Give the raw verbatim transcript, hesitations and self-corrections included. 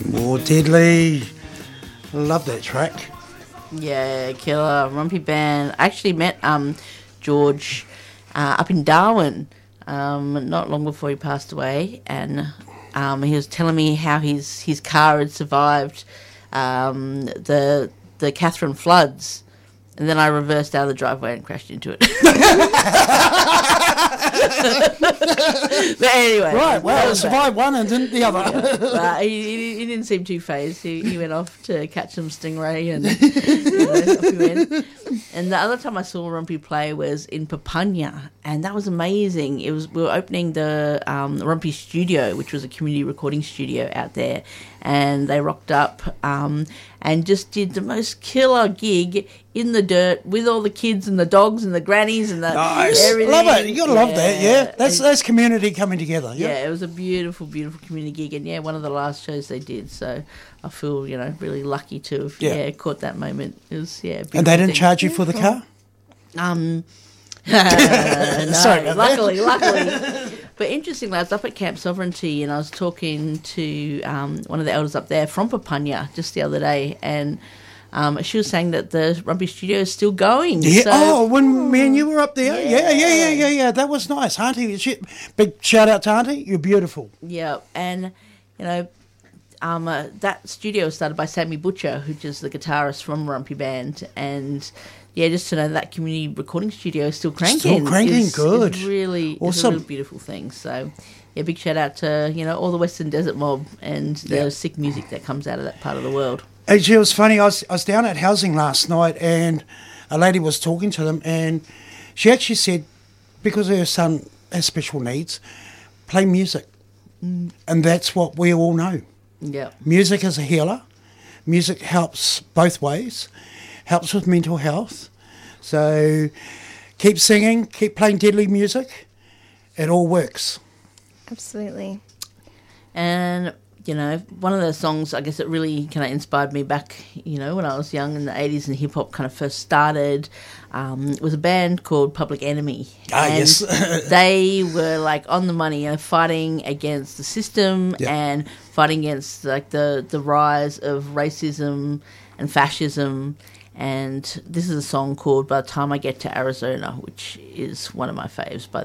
More Deadly. Love that track. Yeah, killer. Rumpy Band. I actually met um, George uh, up in Darwin um, not long before he passed away, and um, he was telling me how his, his car had survived um, the the Catherine floods, and then I reversed out of the driveway and crashed into it. But anyway, Right, well, survived one and didn't the other. Yeah, but he, he, he didn't seem too phased. He, he went off to catch some stingray and you know, off he went. And the other time I saw Rumpy play was in Papunya, and that was amazing. It was we were opening the um, Rumpy Studio, which was a community recording studio out there, and they rocked up um, and just did the most killer gig in the dirt with all the kids and the dogs and the grannies and the Nice. everything. Love it. You gotta yeah. love that, yeah. That's that's community coming together. Yeah. Yeah, it was a beautiful, beautiful community gig, and yeah, one of the last shows they did. So I feel, you know, really lucky to have Yeah. yeah, caught that moment. It was yeah. a And they beautiful didn't thing. charge you for the car? Um, no, Sorry about that. luckily, luckily. But interestingly, I was up at Camp Sovereignty and I was talking to um, one of the elders up there from Papunya just the other day, and um, she was saying that the Rumpy Studio is still going. Yeah. So, oh, when me and you were up there. Yeah, Yeah. yeah, yeah, yeah, yeah. That was nice. Auntie, she, big shout out to Auntie. You're beautiful. yeah, and you know, um, uh, that studio was started by Sammy Butcher, who's just the guitarist from Rumpy Band, and yeah, just to know that community recording studio is still cranking. Still cranking, is, good. Is really, it's a Awesome. really beautiful thing. So, yeah, big shout out to, you know, all the Western Desert Mob and the Yeah. sick music that comes out of that part of the world. Actually, it was funny. I was, I was down at housing last night and a lady was talking to them and she actually said, because her son has special needs, play music. Mm. And that's what we all know. Yeah. Music is a healer. Music helps both ways, helps with mental health. So keep singing, keep playing deadly music. It all works. Absolutely. And, you know, one of the songs, I guess, that really kind of inspired me back, you know, when I was young in the eighties and hip hop kind of first started, um, was a band called Public Enemy. Ah, and yes. they were like on the money, you know, fighting against the system Yeah. and fighting against like the, the rise of racism and fascism. And this is a song called By the Time I Get to Arizona, which is one of my faves by